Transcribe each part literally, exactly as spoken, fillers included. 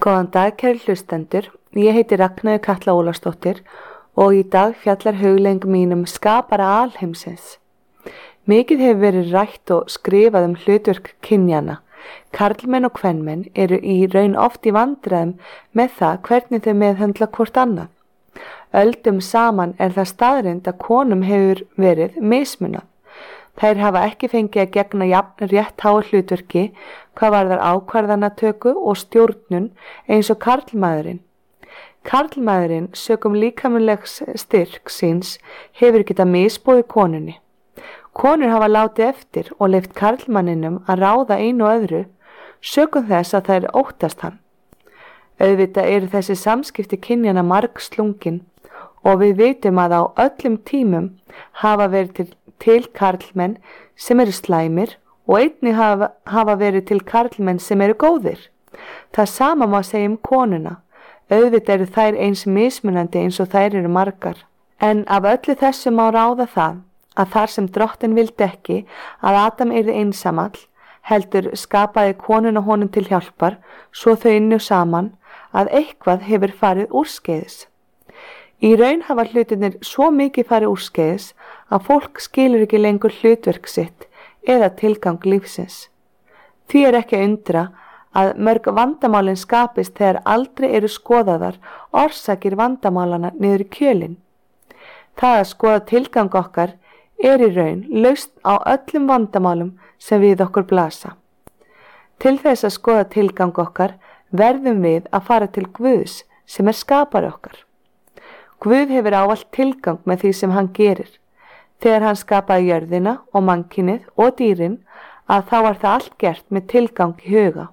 Góðan dag, kæru hlustendur. Ég heiti Ragnheiður Katla Ólafsdóttir og í dag fjallar hugleiðing mín um skapara alheimsins. Mikið hefur verið rætt og skrifað um hlutverk kynjanna. Karlmenn og kvenmenn eru í raun oft í vandræðum með það hvernig þau meðhöndla hvort annað. Öldum saman er það staðreynd að konum hefur verið mismunað. Þær hafa ekki fengið að gegna jafn rétt háu hlutverki hvað varðar ákvarðanatöku og stjórnun eins og karlmaðurinn. Karlmaðurinn sökum líkamlegs styrk síns hefur getað misboðið konunni. Konur hafa látið eftir og leyft karlmanninum að ráða einu og öðru sökum þess að þær óttast hann. Auðvitað eru þessi samskipti kynjanna margslungin og við vitum að á öllum tímum hafa verið til, til karlmenn sem eru slæmir og einnig hafa, hafa verið til karlmenn sem eru góðir. Það sama má segja um konuna. Auðvitað eru þær eins mismunandi eins og þær eru margar. En af öllu þessu má ráða það að þar sem Drottinn vildi ekki að Adam yrði einsamall, heldur skapaði konuna honum til hjálpar, svo þau ynnu saman, að eitthvað hefur farið úrskeiðis. Í raun hafa hlutirnir svo mikið farið úrskeiðis að fólk skilur ekki lengur hlutverk sitt eða tilgang lífsins. Því er ekki að undra að mörg vandamálin skapist þegar aldrei eru skoðaðar orsakir vandamálana niður í kjölinn. Það að skoða tilgang okkar er í raun lausn á öllum vandamálum sem við okkur blasa. Til þess að skoða tilgang okkar verðum við að fara til Guðs sem er skapari okkar. Guð hefur ávallt tilgang með því sem hann gerir. Þegar hann skapaði jörðina og mannkynið og dýrin að þá var það allt gert með tilgang í huga.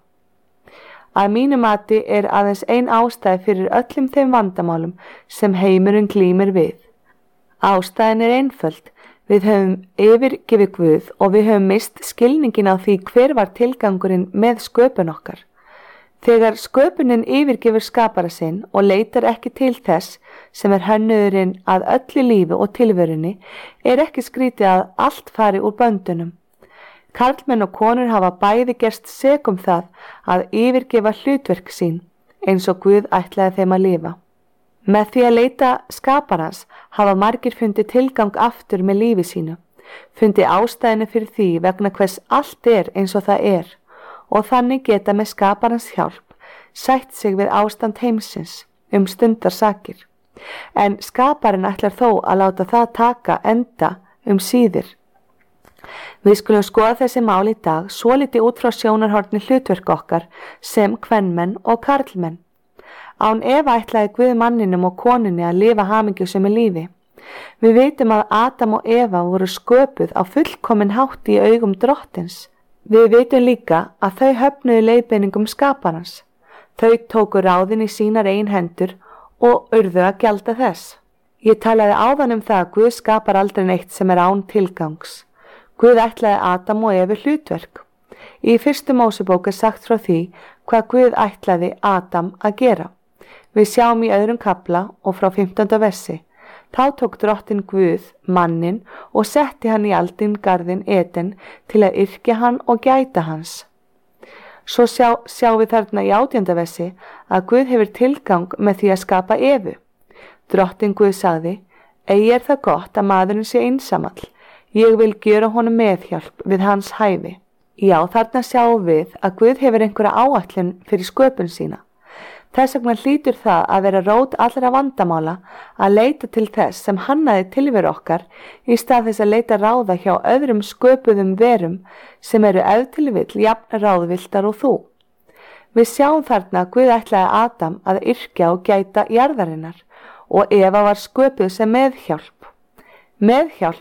Að mínu mati er aðeins ein ástæði fyrir öllum þeim vandamálum sem heimurinn glímir við. Ástæðin er einföld. Við höfum yfirgefið Guð og við höfum mist skilningin á því hver var tilgangurinn með sköpun okkar. Þegar sköpunin yfirgefur skapara sinn og leitar ekki til þess sem er hönnuðurinn að öllu lífi og tilverunni, er ekki skrítið að allt fari úr böndunum. Karlmenn og konur hafa bæði gerst sek um það að yfirgefa hlutverk sín eins og Guð ætlaði þeim að lifa. Með því að leita skaparans hafa margir fundið tilgang aftur með lífi sínu, fundið ástæðinu fyrir því vegna hvers allt er eins og það er og þannig geta með skaparans hjálp sætt sig við ástand heimsins um stundarsakir. En skaparinn ætlar þó að láta það taka enda um síðir. Við skulum skoða þessi mál í dag svolítið út frá sjónarhorni hlutverk okkar sem kvenmenn og karlmenn. Án Eva ætlaði Guð manninum og konunni að lifa hamingjusömu lífi. Við vitum að Adam og Eva voru sköpuð á fullkomin hátt í augum Drottins. Við vitum líka að þau höfnuðu leiðbeiningum skaparans. Þau tóku ráðin í sínar eigin hendur og urðu að gjalda þess. Ég talaði áðan um það að Guð skapar aldrei neitt sem er án tilgangs. Guð ætlaði Adam og Evu hlutverk. Í fyrstu Mósebók er sagt frá því hvað Guð ætlaði Adam að gera. Við sjáum í öðrum kafla og frá fimmtánda versi. Þá tók Drottinn Guð mannin og setti hann í aldingarðinn Eden til að yrkja hann og gæta hans. Svo sjá, sjá við þarna í átjánda versi að Guð hefur tilgang með því að skapa Evu. Drottinn Guð sagði, eigi er það gott að maðurinn sé einsamall. Ég vil gjöra honum meðhjálp við hans hæfi. Já, þarna sjáum við að Guð hefur einhverja áætlun fyrir sköpun sína. Þess vegna hlýtur það að vera rót allra vandamála að leita til þess sem hannaði tilveru okkar í stað þess að leita ráða hjá öðrum sköpuðum verum sem eru ef til vill jafn ráðvilltar og þú. Við sjáum þarna að Guð ætlaði Adam að yrkja og gæta jarðarinnar og Eva var sköpuð sem meðhjálp. Meðhjálp